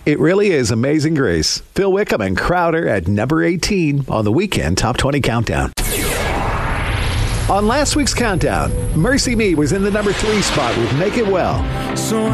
It really is Amazing Grace. Phil Wickham and Crowder at number 18 on the Weekend Top 20 Countdown. On last week's countdown, Mercy Me was in the number 3 spot with Make It Well.